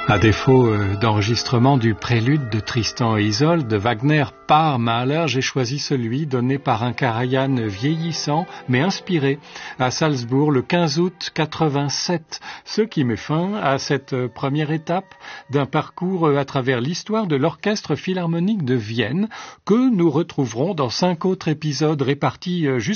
À défaut d'enregistrement du prélude de Tristan et Isolde de Wagner par Mahler, j'ai choisi celui donné par un Karajan vieillissant mais inspiré à Salzbourg le 15 août 87, ce qui met fin à cette première étape d'un parcours à travers l'histoire de l'Orchestre philharmonique de Vienne que nous retrouverons dans 5 autres épisodes répartis